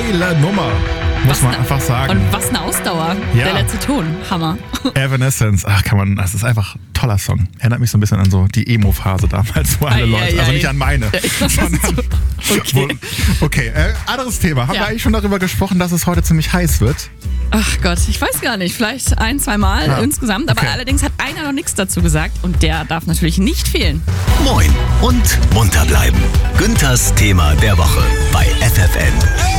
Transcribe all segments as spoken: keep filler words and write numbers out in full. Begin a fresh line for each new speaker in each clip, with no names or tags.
geile Nummer. Muss man
ne,
einfach sagen.
Und was eine Ausdauer.
Ja.
Der letzte Ton. Hammer.
Evanescence. Ach, kann man, das ist einfach ein toller Song. Erinnert mich so ein bisschen an so die Emo-Phase damals, wo alle
Ei,
Leute,
ei,
also
ei.
nicht an meine, sondern,
Okay.
wo, okay, äh, anderes Thema. Haben
Ja.
wir eigentlich schon darüber gesprochen, dass es heute ziemlich heiß wird?
Ach Gott, ich weiß gar nicht. Vielleicht ein, zwei Mal
Ja.
insgesamt. Aber
Okay.
allerdings hat einer noch nichts dazu gesagt. Und der darf natürlich nicht fehlen.
Moin und munter bleiben. Günthers Thema der Woche bei F F N.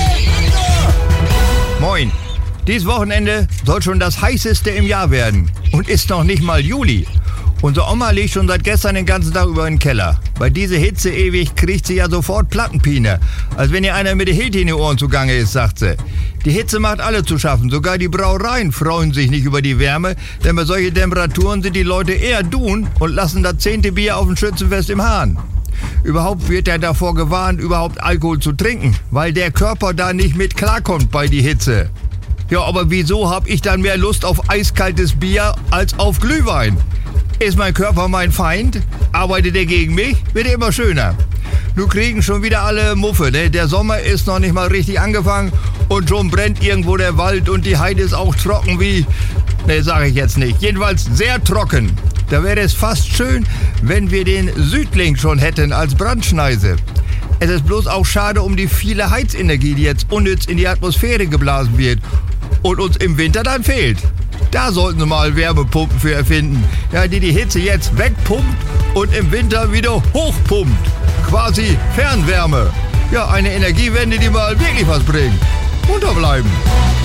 Moin. Dieses Wochenende soll schon das heißeste im Jahr werden und ist noch nicht mal Juli. Unsere Oma liegt schon seit gestern den ganzen Tag über in den Keller. Bei dieser Hitze ewig kriegt sie ja sofort Plattenpine. Als wenn ihr einer mit der Hilti in die Ohren zugange ist, sagt sie. Die Hitze macht alle zu schaffen. Sogar die Brauereien freuen sich nicht über die Wärme, denn bei solchen Temperaturen sind die Leute eher dun und lassen das zehnte Bier auf dem Schützenfest im Hahn. Überhaupt wird er davor gewarnt, überhaupt Alkohol zu trinken, weil der Körper da nicht mit klarkommt bei die Hitze. Ja, aber wieso hab ich dann mehr Lust auf eiskaltes Bier als auf Glühwein? Ist mein Körper mein Feind? Arbeitet er gegen mich? Wird er immer schöner. Nun kriegen schon wieder alle Muffe, ne? Der Sommer ist noch nicht mal richtig angefangen und schon brennt irgendwo der Wald und die Heide ist auch trocken wie... Ne, sag ich jetzt nicht. Jedenfalls sehr trocken. Da wäre es fast schön, wenn wir den Südling schon hätten als Brandschneise. Es ist bloß auch schade um die viele Heizenergie, die jetzt unnütz in die Atmosphäre geblasen wird und uns im Winter dann fehlt. Da sollten sie mal Wärmepumpen für erfinden, ja, die die Hitze jetzt wegpumpt und im Winter wieder hochpumpt. Quasi Fernwärme. Ja, eine Energiewende, die mal wirklich was bringt. Munter bleiben.